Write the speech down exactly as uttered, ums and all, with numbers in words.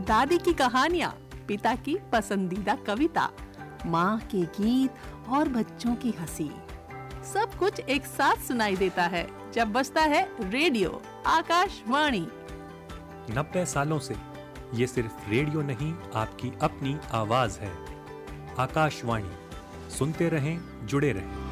दादी की कहानियाँ, पिता की पसंदीदा कविता, माँ के गीत और बच्चों की हंसी, सब कुछ एक साथ सुनाई देता है जब बजता है रेडियो आकाशवाणी। नब्बे सालों से ये सिर्फ रेडियो नहीं, आपकी अपनी आवाज है। आकाशवाणी, सुनते रहें, जुड़े रहें।